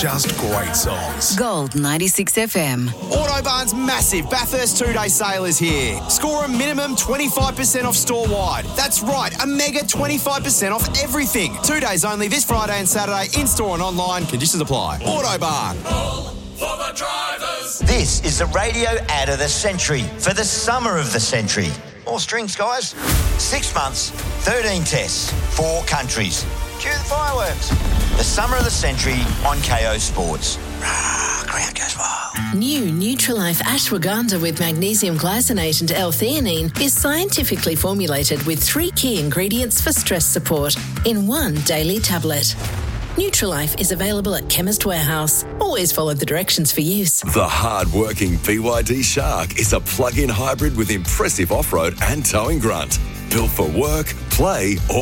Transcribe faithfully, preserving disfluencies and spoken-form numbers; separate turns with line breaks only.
just great songs.
Gold ninety-six F M.
Autobarn's massive Bathurst two-day sale is here. Score a minimum twenty-five percent off store-wide. That's right, a mega twenty-five percent off everything. Two days only this Friday and Saturday, in-store and online. Conditions apply. Autobarn.
For the drivers.
This is the radio ad of the century for the summer of the century. More strings, guys. Six months, thirteen tests, four countries. Cue the fireworks. The summer of the century on K O Sports. Rah, crowd goes wild.
New Nutrilife Ashwagandha with magnesium glycinate and L-theanine is scientifically formulated with three key ingredients for stress support in one daily tablet. Nutrilife is available at Chemist Warehouse. Always follow the directions for use.
The hard-working B Y D Shark is a plug-in hybrid with impressive off-road and towing grunt. Built for work, play, or